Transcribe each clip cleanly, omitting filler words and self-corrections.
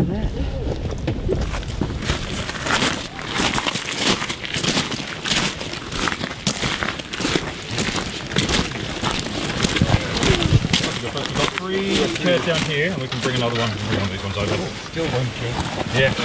at that. We've got 3 chairs down here, and we can bring another one. Bring one of these ones over. Still 1 chair. Yeah.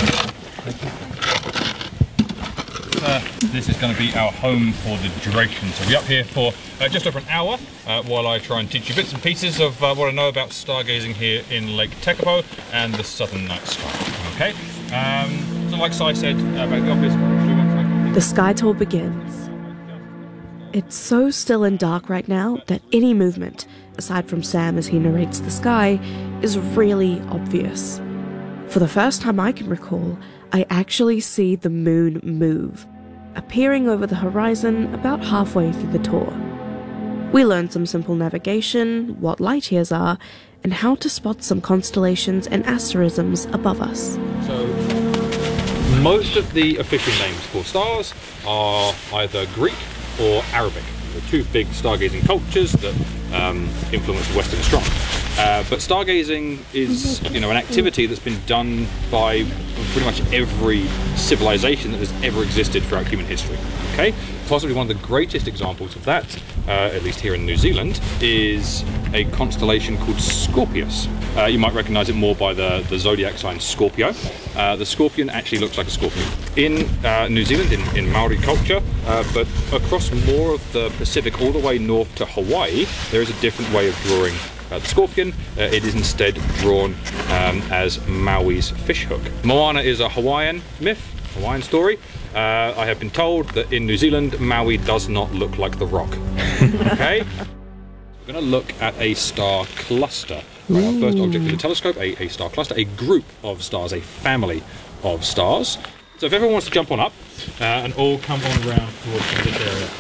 This is going to be our home for the duration. So we'll be up here for just over an hour while I try and teach you bits and pieces of what I know about stargazing here in Lake Tekapo and the Southern Night Sky. Okay. So like Si said back at the office, The sky tour begins. It's so still and dark right now that any movement, aside from Sam as he narrates the sky, is really obvious. For the first time I can recall, I actually see the moon move, appearing over the horizon about halfway through the tour. We learn some simple navigation, what light years are, and how to spot some constellations and asterisms above us. So most of the official names for stars are either Greek or Arabic. The 2 big stargazing cultures that influence Western astronomy. But stargazing is, an activity that's been done by pretty much every civilization that has ever existed throughout human history. Okay, possibly one of the greatest examples of that, at least here in New Zealand, is a constellation called Scorpius. You might recognise it more by the zodiac sign Scorpio. The scorpion actually looks like a scorpion. In New Zealand, in Maori culture, but across more of the Pacific, all the way north to Hawaii, there is a different way of drawing the scorpion. It is instead drawn as Maui's fishhook. Moana is a Hawaiian myth, Hawaiian story. I have been told that in New Zealand, Maui does not look like the Rock. Okay? We're going to look at a star cluster. Our first object with the telescope, a star cluster, a group of stars, a family of stars. So if everyone wants to jump on up and all come on around towards this area.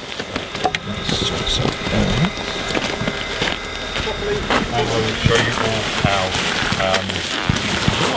And I will show you all how it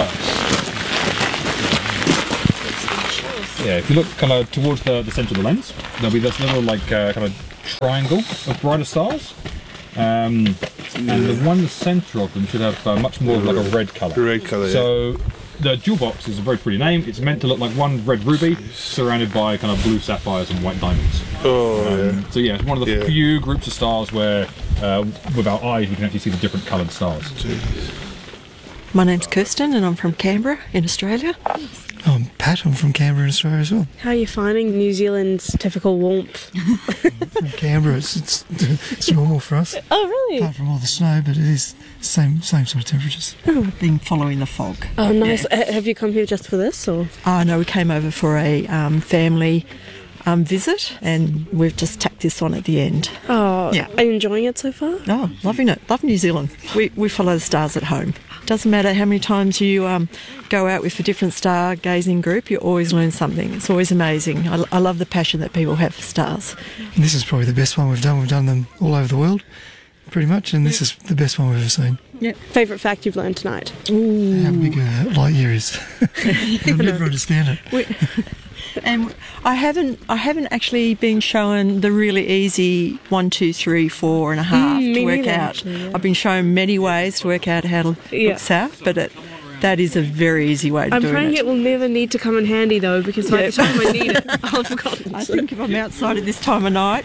works. Yeah, if you look kind of towards the centre of the lens, there'll be this little kind of triangle of brighter stars. And the one in the centre of them should have much more of like a red colour. Red colour, yeah. So the jewel box is a very pretty name. It's meant to look like one red ruby surrounded by kind of blue sapphires and white diamonds. Oh, So yeah, it's one of the few groups of stars where with our eyes we can actually see the different coloured stars. Jeez. My name's Kirsten and I'm from Canberra in Australia. I'm Pat, I'm from Canberra in Australia as well. How are you finding New Zealand's typical warmth? From Canberra, it's normal for us. Oh, really? Apart from all the snow, but it is same sort of temperatures. I've been following the fog. Oh, nice. Have you come here just for this, or? Oh no, we came over for a family visit and we've just tacked this on at the end. Oh, yeah. Are you enjoying it so far? Oh, loving it. Love New Zealand. We follow the stars at home. Doesn't matter how many times you go out with a different stargazing group, you always learn something. It's always amazing. I love the passion that people have for stars. And this is probably the best one we've done. We've done them all over the world, pretty much, and this is the best one we've ever seen. Yeah. Favourite fact you've learned tonight? How big a light year is. You'll never understand it. And I haven't actually been shown the really easy 1, 2, 3, 4 and a half to work out. Actually, yeah. I've been shown many ways to work out how to look south, but that is a very easy way to do it. I'm praying it will never need to come in handy though, because by the time I need it, I'll have forgotten. I think if I'm outside at this time of night.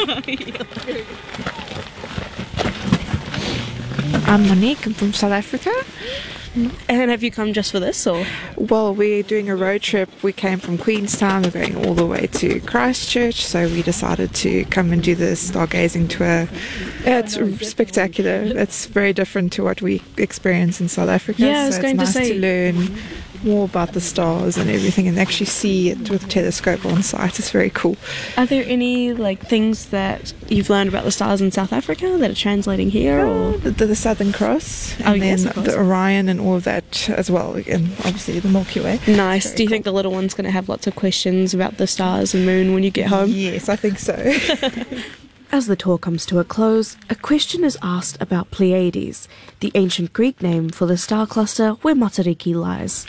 I'm Monique, I'm from South Africa. And have you come just for this, or? Well, we're doing a road trip. We came from Queenstown, we're going all the way to Christchurch, so we decided to come and do the stargazing tour. Yeah, it's spectacular. It's very different to what we experience in South Africa. Yeah, I was so going it's to nice say to learn more about the stars and everything and actually see it with a telescope on site. It's very cool. Are there any things that you've learned about the stars in South Africa that are translating here, or? The Southern Cross, and yes, then of course. the Orion and all of that as well, and obviously the Milky Way. Nice. Very Do you cool. think the little one's going to have lots of questions about the stars and moon when you get home? Yes, I think so. As the tour comes to a close, a question is asked about Pleiades, the ancient Greek name for the star cluster where Matariki lies.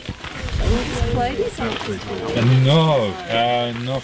No, not.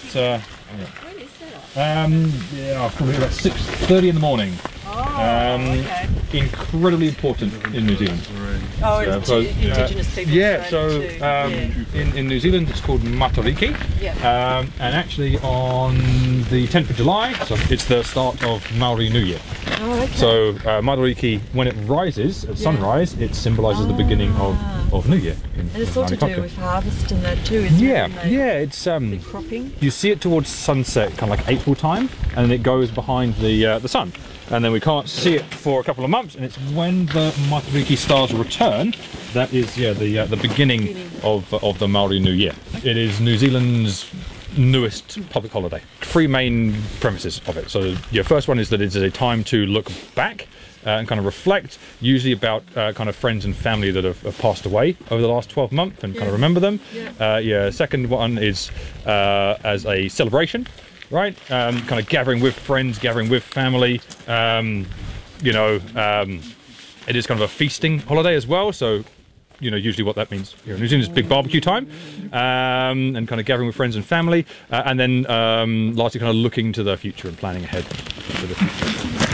Probably about 6:30 in the morning. Incredibly important in New Zealand. Oh, So, Indigenous people. yeah, so in New Zealand it's called Matariki. Yeah. And actually on the 10th of July, so it's the start of Maori New Year. Oh, okay. So Matariki, when it rises at sunrise, it symbolises the beginning of New Year. And it's all to do with harvest and that too, isn't it? It's Cropping. you see it towards sunset, kind of like April time, and then it goes behind the sun. And then we can't see it for a couple of months, and it's when the Matariki stars return that is the beginning of the Maori New Year. It is New Zealand's newest public holiday. 3 main premises of it. So your first one is that it's a time to look back and kind of reflect, usually about kind of friends and family that have passed away over the last 12 months and kind of remember them. Second one is as a celebration. Right, kind of gathering with friends, gathering with family. It is kind of a feasting holiday as well. So, usually what that means here in New Zealand is big barbecue time, and kind of gathering with friends and family, and then lastly, kind of looking to the future and planning ahead for the future.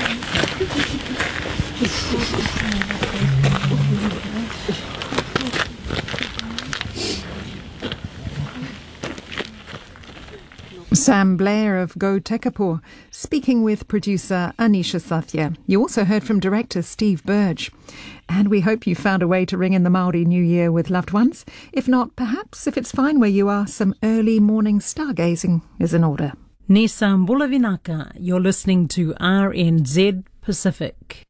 Sam Blair of Go Tekapo, speaking with producer Anisha Sathya. You also heard from director Steve Burge. And we hope you found a way to ring in the Māori New Year with loved ones. If not, perhaps, if it's fine where you are, some early morning stargazing is in order. Nisa Mbulavinaka, you're listening to RNZ Pacific.